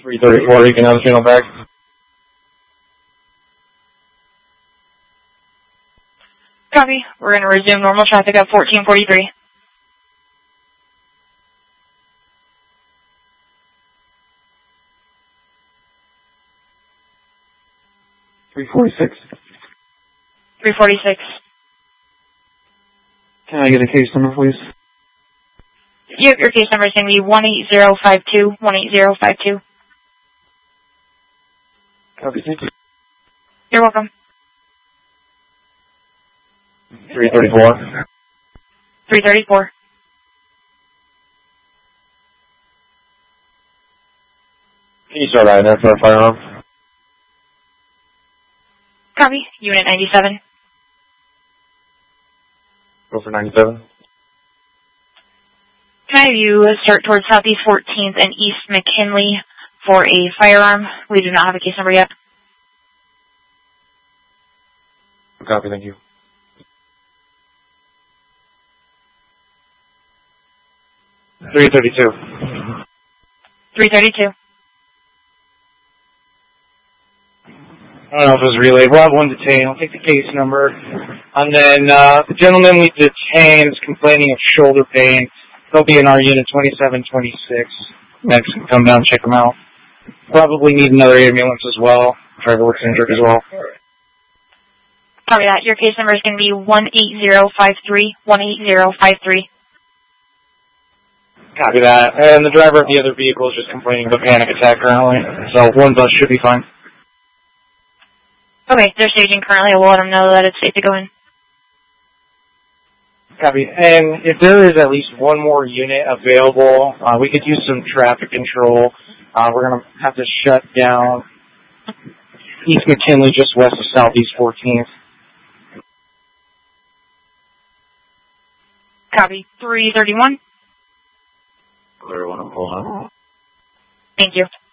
334, you can have the channel back. Copy. We're going to resume normal traffic at 1443. $346. 346. Can I get a case number, please? Yep, your case number is going to be 18052, 18052. Copy, thank you. You're welcome. 334. 334. Can you start riding there for a firearm? Copy. Unit 97. Go for 97. Can I have you start towards Southeast 14th and East McKinley for a firearm? We do not have a case number yet. Copy, thank you. $332. 332. I don't know if it was relayed. We'll have one detained. I'll take the case number. And then the gentleman we detained is complaining of shoulder pain. They'll be in our unit 2726. Next, can come down and check them out. Probably need another ambulance as well. Driver looks injured as well. Copy that. Your case number is going to be 18053, 18053. Copy that. And the driver of the other vehicle is just complaining of a panic attack currently. So one bus should be fine. Okay, they're staging currently. We'll let them know that it's safe to go in. Copy. And if there is at least one more unit available, we could use some traffic control. We're going to have to shut down East McKinley just west of Southeast 14th. Copy. 331. Clear one, hold on. Thank you.